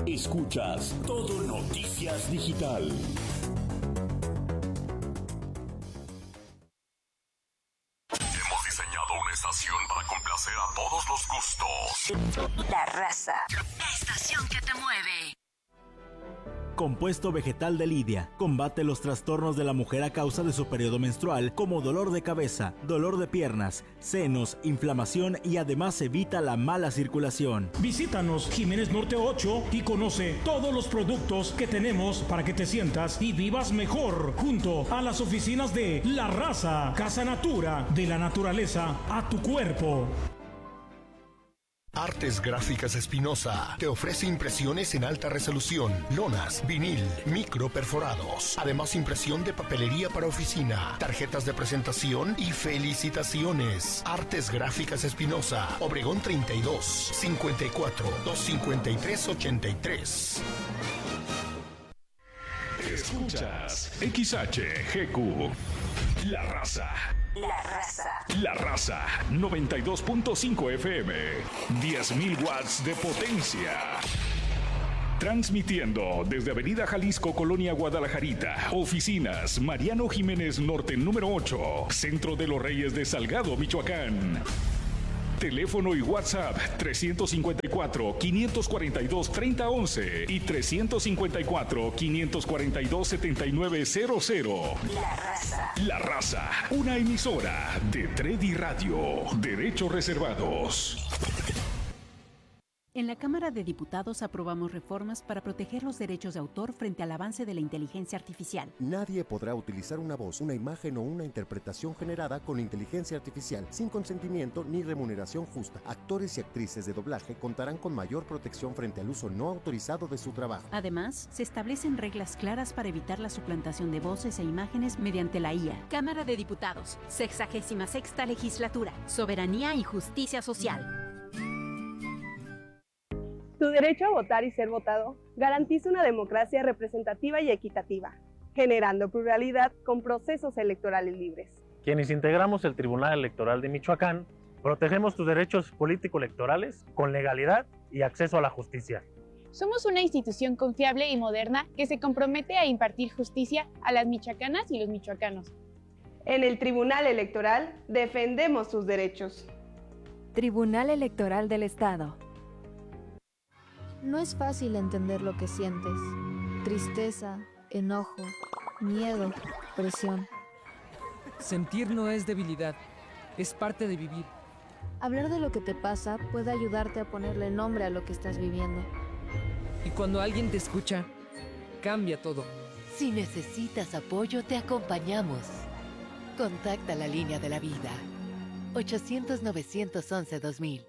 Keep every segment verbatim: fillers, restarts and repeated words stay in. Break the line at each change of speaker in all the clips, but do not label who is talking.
Escuchas Todo Noticias Digital.
Hemos diseñado una estación para complacer a todos los gustos.
La Raza, la estación que te mueve.
Compuesto vegetal de lidia. Combate los trastornos de la mujer a causa de su periodo menstrual, como dolor de cabeza, dolor de piernas, senos, inflamación y además evita la mala circulación.
Visítanos Jiménez Norte ocho y conoce todos los productos que tenemos para que te sientas y vivas mejor junto a las oficinas de La Raza, Casa Natura, de la naturaleza a tu cuerpo.
Artes Gráficas Espinosa te ofrece impresiones en alta resolución, lonas, vinil, micro perforados, además impresión de papelería para oficina, tarjetas de presentación y felicitaciones. Artes Gráficas Espinosa, Obregón treinta y dos, cincuenta y cuatro, doscientos cincuenta y tres, ochenta y tres.
Escuchas X H G Q, La Raza.
La Raza.
La Raza, noventa y dos punto cinco F M, diez mil watts de potencia. Transmitiendo desde Avenida Jalisco, Colonia Guadalajarita. Oficinas Mariano Jiménez Norte número ocho, Centro de los Reyes de Salgado, Michoacán. Teléfono y WhatsApp trescientos cincuenta y cuatro, quinientos cuarenta y dos, treinta once y trescientos cincuenta y cuatro, quinientos cuarenta y dos, setenta y nueve cero cero.
La Raza.
La Raza, una emisora de Tredi Radio. Derechos reservados.
En la Cámara de Diputados aprobamos reformas para proteger los derechos de autor frente al avance de la inteligencia artificial.
Nadie podrá utilizar una voz, una imagen o una interpretación generada con inteligencia artificial sin consentimiento ni remuneración justa. Actores y actrices de doblaje contarán con mayor protección frente al uso no autorizado de su trabajo.
Además, se establecen reglas claras para evitar la suplantación de voces e imágenes mediante la I A. Cámara de Diputados, sexagésima sexta legislatura, soberanía y justicia social.
Tu derecho a votar y ser votado garantiza una democracia representativa y equitativa, generando pluralidad con procesos electorales libres.
Quienes integramos el Tribunal Electoral de Michoacán, protegemos tus derechos político-electorales con legalidad y acceso a la justicia.
Somos una institución confiable y moderna que se compromete a impartir justicia a las michoacanas y los michoacanos.
En el Tribunal Electoral defendemos tus derechos.
Tribunal Electoral del Estado.
No es fácil entender lo que sientes. Tristeza, enojo, miedo, presión.
Sentir no es debilidad, es parte de vivir.
Hablar de lo que te pasa puede ayudarte a ponerle nombre a lo que estás viviendo.
Y cuando alguien te escucha, cambia todo.
Si necesitas apoyo, te acompañamos. Contacta la línea de la vida. ochocientos, novecientos once, dos mil.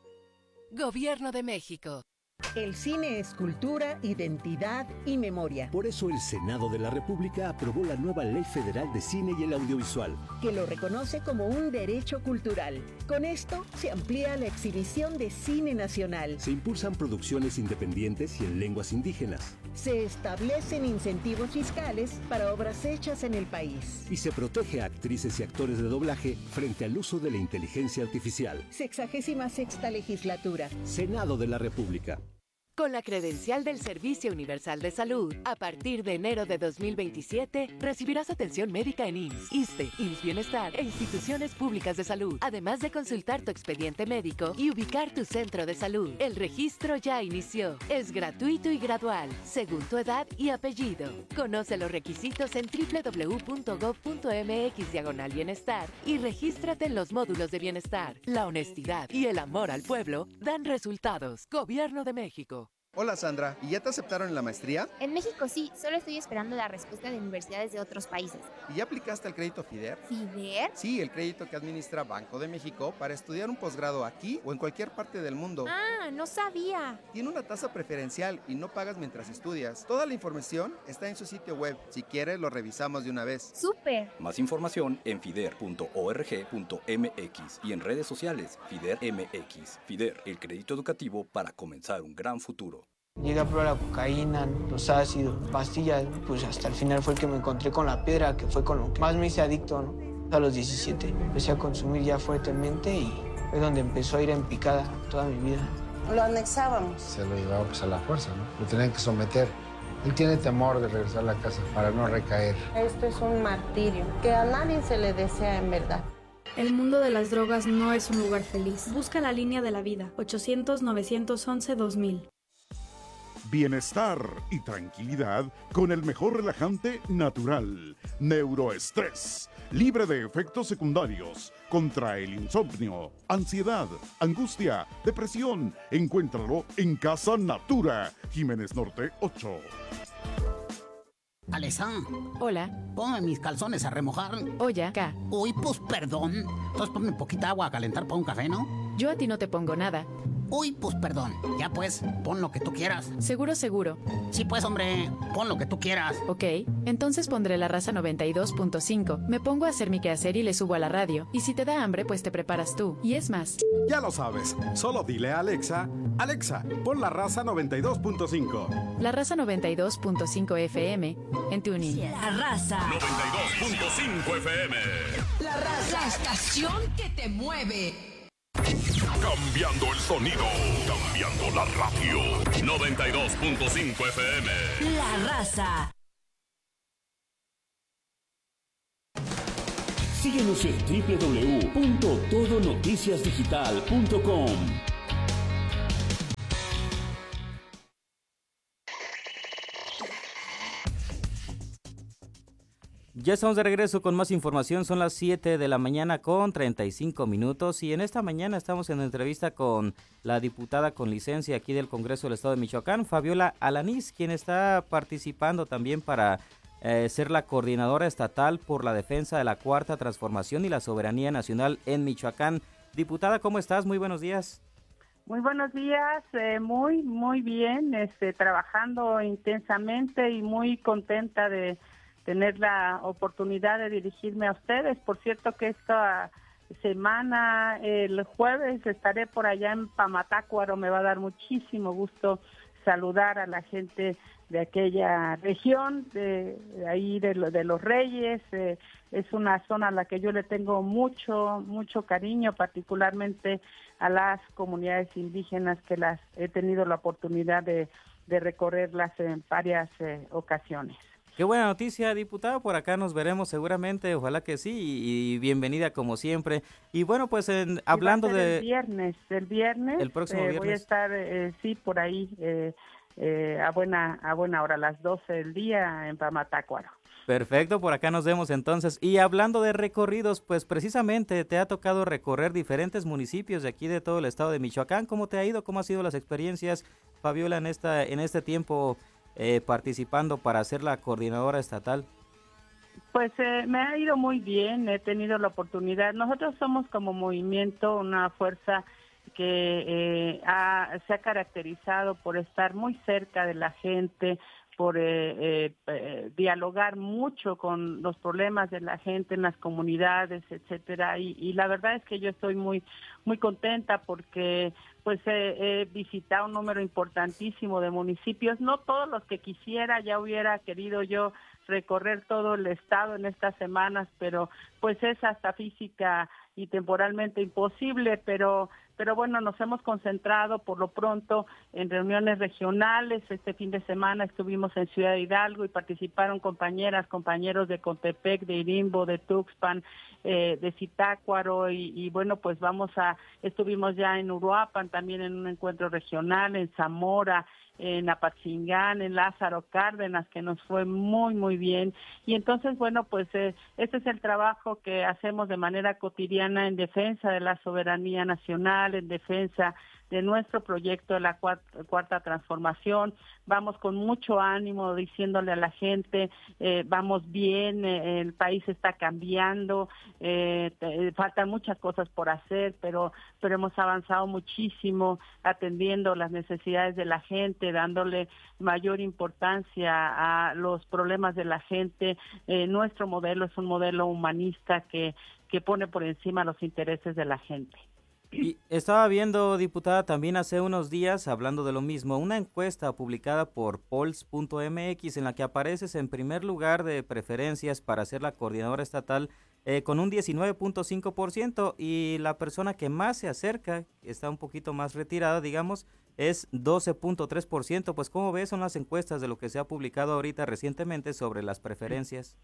Gobierno de México.
El cine es cultura, identidad y memoria.
Por eso el Senado de la República aprobó la nueva Ley Federal de Cine y el Audiovisual,
que lo reconoce como un derecho cultural. Con esto se amplía la exhibición de cine nacional.
Se impulsan producciones independientes y en lenguas indígenas.
Se establecen incentivos fiscales para obras hechas en el país.
Y se protege a actrices y actores de doblaje frente al uso de la inteligencia artificial.
Sexagésima sexta legislatura.
Senado de la República.
Con la credencial del Servicio Universal de Salud, a partir de enero de dos mil veintisiete, recibirás atención médica en I M S S, ISSSTE, I M S S Bienestar e instituciones públicas de salud, además de consultar tu expediente médico y ubicar tu centro de salud. El registro ya inició. Es gratuito y gradual, según tu edad y apellido. Conoce los requisitos en doble u doble u doble u punto gob punto eme equis diagonal bienestar y regístrate en los módulos de bienestar. La honestidad y el amor al pueblo dan resultados. Gobierno de México.
Hola Sandra, ¿y ya te aceptaron en la maestría?
En México sí, solo estoy esperando la respuesta de universidades de otros países.
¿Y ya aplicaste al crédito FIDER?
¿FIDER?
Sí, el crédito que administra Banco de México para estudiar un posgrado aquí o en cualquier parte del mundo.
Ah, no sabía.
Tiene una tasa preferencial y no pagas mientras estudias. Toda la información está en su sitio web. Si quieres, lo revisamos de una vez.
¡Súper!
Más información en fider punto org punto mx y en redes sociales FIDER M X. FIDER, el crédito educativo para comenzar un gran futuro.
Llegué a probar la cocaína, los ácidos, pastillas, pues hasta el final fue el que me encontré con la piedra, que fue con lo que más me hice adicto, ¿no? A los diecisiete empecé a consumir ya fuertemente y fue donde empezó a ir en picada toda mi vida.
lo anexábamos.
Se lo llevaba pues a la fuerza, ¿no? Lo tenían que someter. Él tiene temor de regresar a la casa para no recaer.
Esto es un martirio que a nadie se le desea en verdad.
El mundo de las drogas no es un lugar feliz. Busca la línea de la vida, ochocientos, novecientos once, dos mil.
Bienestar y tranquilidad con el mejor relajante natural. Neuroestrés, libre de efectos secundarios, contra el insomnio, ansiedad, angustia, depresión. Encuéntralo en Casa Natura, Jiménez Norte ocho.
Alesa.
Hola.
Ponme mis calzones a remojar.
Oye, acá.
Uy, pues perdón. Entonces ponme poquita agua a calentar para un café, ¿no?
Yo a ti no te pongo nada.
Uy, pues perdón. Ya pues, pon lo que tú quieras.
Seguro, seguro.
Sí, pues, hombre, pon lo que tú quieras.
Ok, entonces pondré la raza noventa y dos punto cinco. Me pongo a hacer mi quehacer y le subo a la radio. Y si te da hambre, pues te preparas tú. Y es más.
Ya lo sabes. Solo dile a Alexa, Alexa, pon la raza noventa y dos punto cinco.
La raza noventa y dos punto cinco F M en TuneIn.
La raza
noventa y dos punto cinco F M.
La raza. La estación que te mueve.
Cambiando el sonido, cambiando la radio. noventa y dos punto cinco F M.
La raza.
Síguenos en doble u doble u doble u punto todo noticias digital punto com.
Ya estamos de regreso con más información, son las siete de la mañana con treinta y cinco minutos y en esta mañana estamos en entrevista con la diputada con licencia aquí del Congreso del Estado de Michoacán, Fabiola Alanís, quien está participando también para eh, ser la coordinadora estatal por la defensa de la Cuarta Transformación y la soberanía nacional en Michoacán. Diputada, ¿cómo estás? Muy buenos días.
Muy buenos días, eh, muy, muy bien, este, trabajando intensamente y muy contenta de tener la oportunidad de dirigirme a ustedes. Por cierto que esta semana, el jueves, estaré por allá en Pamatácuaro. Me va a dar muchísimo gusto saludar a la gente de aquella región, de, de ahí de, lo, de Los Reyes. Eh, es una zona a la que yo le tengo mucho, mucho cariño, particularmente a las comunidades indígenas que las he tenido la oportunidad de, de recorrerlas en varias eh, ocasiones.
Qué buena noticia, diputada, por acá nos veremos seguramente, ojalá que sí, y, y bienvenida como siempre. Y bueno, pues en, hablando de...
El viernes, el viernes,
el próximo
eh,
viernes.
Voy a estar, eh, sí, por ahí, eh, eh, a buena a buena hora, a las doce del día en Pamatácuaro.
Perfecto, por acá nos vemos entonces. Y hablando de recorridos, pues precisamente te ha tocado recorrer diferentes municipios de aquí de todo el estado de Michoacán. ¿Cómo te ha ido? ¿Cómo han sido las experiencias, Fabiola, en esta en este tiempo Eh, participando para ser la coordinadora estatal?
Pues eh, me ha ido muy bien, he tenido la oportunidad. Nosotros somos como movimiento una fuerza que eh, ha, se ha caracterizado por estar muy cerca de la gente, por eh, eh, eh, dialogar mucho con los problemas de la gente en las comunidades, etcétera. Y, y la verdad es que yo estoy muy muy contenta porque pues he, he visitado un número importantísimo de municipios, no todos los que quisiera, ya hubiera querido yo recorrer todo el estado en estas semanas, pero pues es hasta física y temporalmente imposible, pero pero bueno, nos hemos concentrado por lo pronto en reuniones regionales. Este fin de semana estuvimos en Ciudad Hidalgo y participaron compañeras, compañeros de Contepec, de Irimbo, de Tuxpan, eh, de Zitácuaro y, y bueno, pues vamos a, estuvimos ya en Uruapan también en un encuentro regional, en Zamora, en Apatzingán, en Lázaro Cárdenas, que nos fue muy, muy bien. Y entonces, bueno, pues eh, este es el trabajo que hacemos de manera cotidiana en defensa de la soberanía nacional, en defensa de nuestro proyecto de la cuarta, cuarta transformación. Vamos con mucho ánimo diciéndole a la gente, eh, vamos bien, eh, el país está cambiando, eh, te, faltan muchas cosas por hacer, pero, pero hemos avanzado muchísimo atendiendo las necesidades de la gente, dándole mayor importancia a los problemas de la gente. Eh, nuestro modelo es un modelo humanista que, que pone por encima los intereses de la gente.
Y estaba viendo, diputada, también hace unos días, hablando de lo mismo, una encuesta publicada por polls punto m x en la que apareces en primer lugar de preferencias para ser la coordinadora estatal eh, con un diecinueve punto cinco por ciento, y la persona que más se acerca, que está un poquito más retirada, digamos, es doce punto tres por ciento. Pues, ¿cómo ves son las encuestas de lo que se ha publicado ahorita recientemente sobre las preferencias?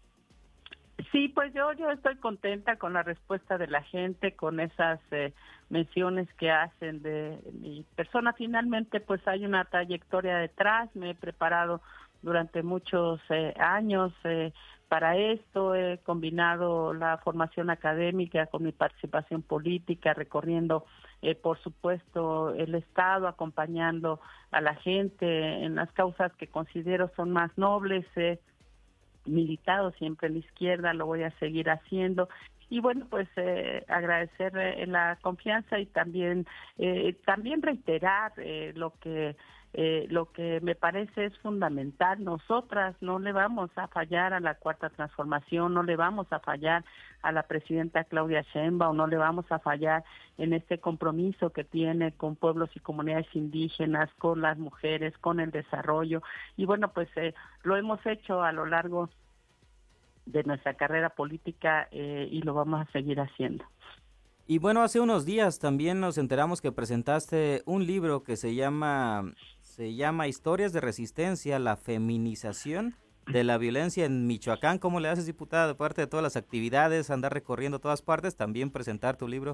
Sí, pues yo yo estoy contenta con la respuesta de la gente, con esas eh, menciones que hacen de mi persona. Finalmente, pues hay una trayectoria detrás, me he preparado durante muchos eh, años eh, para esto, he combinado la formación académica con mi participación política, recorriendo, eh, por supuesto, el Estado, acompañando a la gente en las causas que considero son más nobles, eh, militado siempre en la izquierda, lo voy a seguir haciendo. Y bueno, pues eh, agradecer eh, la confianza y también eh, también reiterar eh, lo que eh, lo que me parece es fundamental. Nosotras no le vamos a fallar a la Cuarta Transformación, no le vamos a fallar a la presidenta Claudia Sheinbaum, no le vamos a fallar en este compromiso que tiene con pueblos y comunidades indígenas, con las mujeres, con el desarrollo. Y bueno, pues eh, lo hemos hecho a lo largo de nuestra carrera política eh, y lo vamos a seguir haciendo.
Y bueno, hace unos días también nos enteramos que presentaste un libro que se llama se llama Historias de Resistencia, la feminización de la violencia en Michoacán. ¿Cómo le haces, diputada, de parte de todas las actividades, andar recorriendo todas partes, también presentar tu libro?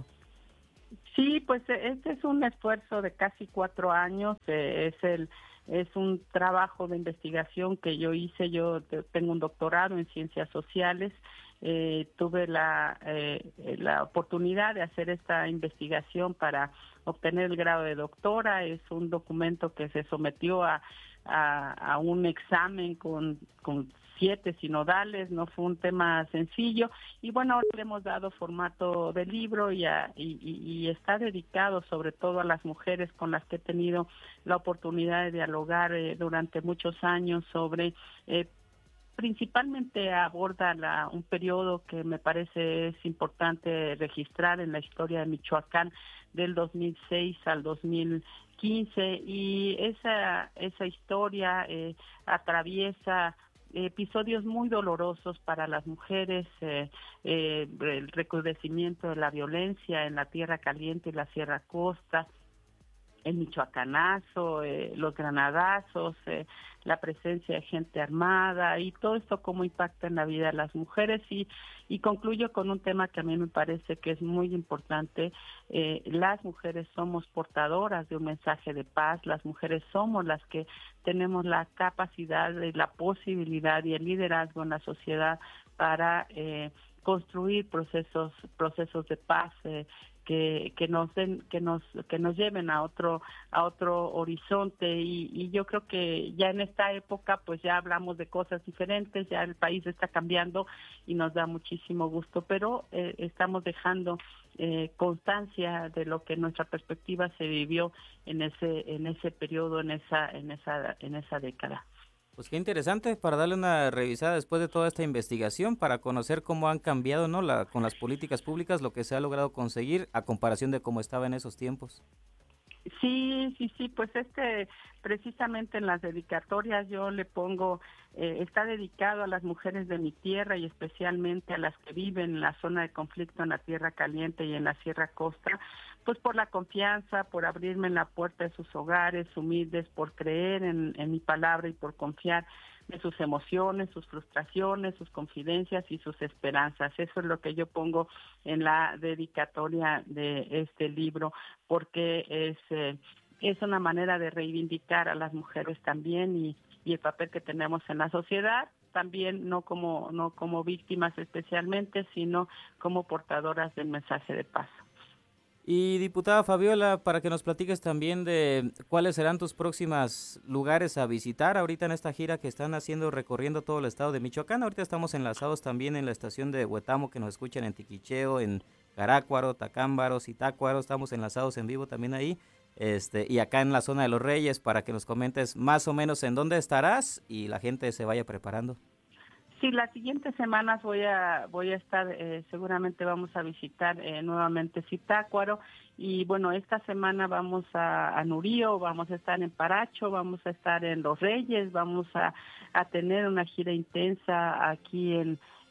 Sí, pues este es un esfuerzo de casi cuatro años, eh, es el es un trabajo de investigación que yo hice. Yo tengo un doctorado en ciencias sociales, eh, tuve la eh, la oportunidad de hacer esta investigación para obtener el grado de doctora. Es un documento que se sometió a a, a un examen con con siete sinodales, no fue un tema sencillo, y bueno, ahora le hemos dado formato de libro y, a, y, y está dedicado sobre todo a las mujeres con las que he tenido la oportunidad de dialogar eh, durante muchos años sobre, eh, principalmente aborda la, un periodo que me parece es importante registrar en la historia de Michoacán del dos mil seis al dos mil quince, y esa, esa historia eh, atraviesa episodios muy dolorosos para las mujeres, eh, eh, el recrudecimiento de la violencia en la Tierra Caliente y la Sierra Costa, el michoacanazo, eh, los granadazos, eh, la presencia de gente armada y todo esto cómo impacta en la vida de las mujeres. Y, y concluyo con un tema que a mí me parece que es muy importante. Eh, las mujeres somos portadoras de un mensaje de paz, las mujeres somos las que tenemos la capacidad y la posibilidad y el liderazgo en la sociedad para eh, construir procesos, procesos de paz, eh, que que nos den, que nos que nos lleven a otro a otro horizonte, y, y yo creo que ya en esta época pues ya hablamos de cosas diferentes, ya el país está cambiando y nos da muchísimo gusto, pero eh, estamos dejando eh, constancia de lo que en nuestra perspectiva se vivió en ese en ese periodo, en esa en esa en esa década.
Pues qué interesante, para darle una revisada después de toda esta investigación, para conocer cómo han cambiado, ¿no?, la, con las políticas públicas, lo que se ha logrado conseguir a comparación de cómo estaba en esos tiempos.
Sí, sí, sí, pues este, precisamente en las dedicatorias yo le pongo, eh, está dedicado a las mujeres de mi tierra y especialmente a las que viven en la zona de conflicto en la Tierra Caliente y en la Sierra Costa, pues por la confianza, por abrirme en la puerta de sus hogares humildes, por creer en, en mi palabra y por confiar en sus emociones, sus frustraciones, sus confidencias y sus esperanzas. Eso es lo que yo pongo en la dedicatoria de este libro, porque es eh, es una manera de reivindicar a las mujeres también y, y el papel que tenemos en la sociedad, también no como no como víctimas especialmente, sino como portadoras del mensaje de paz.
Y diputada Fabiola, para que nos platiques también de cuáles serán tus próximos lugares a visitar ahorita en esta gira que están haciendo recorriendo todo el estado de Michoacán. Ahorita estamos enlazados también en la estación de Huetamo, que nos escuchan en Tiquicheo, en Carácuaro, Tacámbaro, Zitácuaro, estamos enlazados en vivo también ahí. Este, y acá en la zona de Los Reyes, para que nos comentes más o menos en dónde estarás y la gente se vaya preparando.
Sí, las siguientes semanas voy a voy a estar, eh, seguramente vamos a visitar eh, nuevamente Zitácuaro, y bueno, esta semana vamos a, a Nurío, vamos a estar en Paracho, vamos a estar en Los Reyes, vamos a, a tener una gira intensa aquí en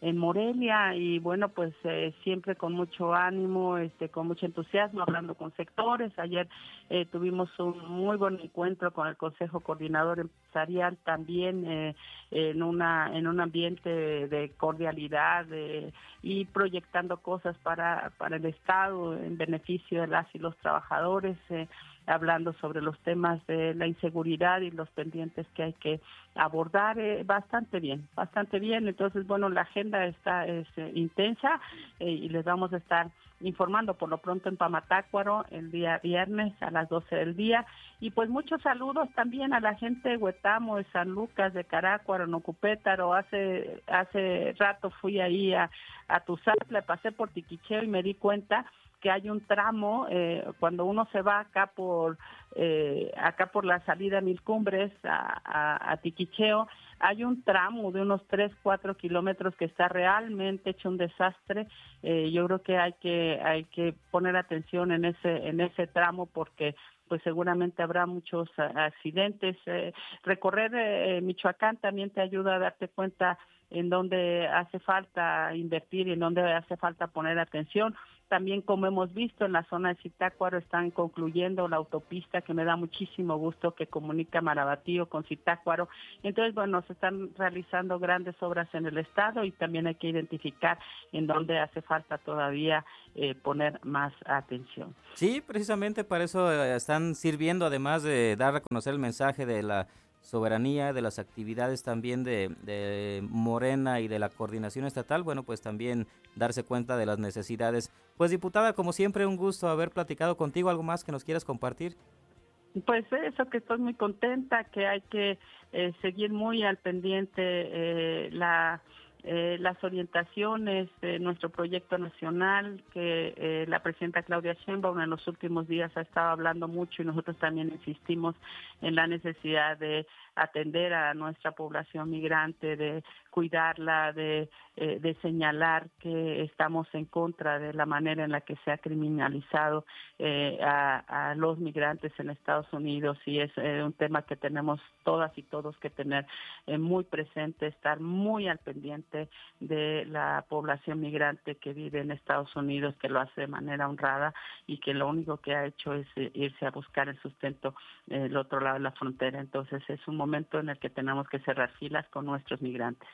en Morelia y bueno, pues eh, siempre con mucho ánimo, este, con mucho entusiasmo, hablando con sectores. Ayer eh, tuvimos un muy buen encuentro con el Consejo Coordinador Empresarial, también eh, en una en un ambiente de, de cordialidad de, y proyectando cosas para, para el Estado en beneficio de las y los trabajadores, eh, hablando sobre los temas de la inseguridad y los pendientes que hay que abordar eh, bastante bien, bastante bien. Entonces, bueno, la agenda está es eh, intensa eh, y les vamos a estar informando por lo pronto en Pamatácuaro el día viernes a las doce del día. Y pues muchos saludos también a la gente de Huetamo, de San Lucas, de Carácuaro, Nocupétaro. Hace hace rato fui ahí a, a Tuzantla, pasé por Tiquicheo y me di cuenta que hay un tramo, eh, cuando uno se va acá por eh, acá por la salida a Mil Cumbres, a, a, a Tiquicheo, hay un tramo de unos tres, cuatro kilómetros que está realmente hecho un desastre. Eh, yo creo que hay que hay que poner atención en ese en ese tramo porque pues seguramente habrá muchos accidentes. Eh, recorrer eh, Michoacán también te ayuda a darte cuenta en dónde hace falta invertir y en dónde hace falta poner atención. También, como hemos visto, en la zona de Zitácuaro están concluyendo la autopista, que me da muchísimo gusto, que comunica Marabatío con Zitácuaro. Entonces, bueno, se están realizando grandes obras en el estado y también hay que identificar en dónde hace falta todavía eh, poner más atención.
Sí, precisamente para eso eh, están sirviendo, además de dar a conocer el mensaje de la soberanía, de las actividades también de, de Morena y de la coordinación estatal, bueno, pues también darse cuenta de las necesidades. Pues diputada, como siempre, un gusto haber platicado contigo. ¿Algo más que nos quieras compartir?
Pues eso, que estoy muy contenta, que hay que eh, seguir muy al pendiente eh, la eh, las orientaciones de nuestro proyecto nacional, que eh, la presidenta Claudia Sheinbaum en los últimos días ha estado hablando mucho y nosotros también insistimos en la necesidad de atender a nuestra población migrante, de cuidarla, de, eh, de señalar que estamos en contra de la manera en la que se ha criminalizado eh, a, a los migrantes en Estados Unidos, y es eh, un tema que tenemos todas y todos que tener eh, muy presente, estar muy al pendiente de la población migrante que vive en Estados Unidos, que lo hace de manera honrada y que lo único que ha hecho es eh, irse a buscar el sustento eh, del otro lado de la frontera. Entonces es un momento en el que tenemos que cerrar filas con nuestros migrantes.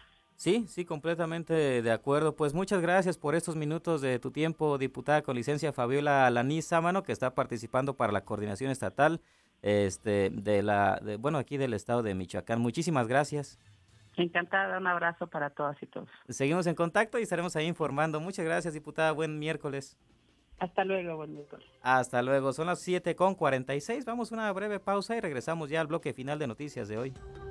Sí, sí, completamente de acuerdo. Pues muchas gracias por estos minutos de tu tiempo, diputada con licencia Fabiola Alanís Sámano, que está participando para la coordinación estatal este, de la, de, bueno, aquí del estado de Michoacán. Muchísimas gracias.
Encantada, un abrazo para todas y todos.
Seguimos en contacto y estaremos ahí informando. Muchas gracias, diputada. Buen miércoles.
Hasta luego, buen miércoles.
Hasta luego. Son las siete con cuarenta y seis. Vamos a una breve pausa y regresamos ya al bloque final de noticias de hoy.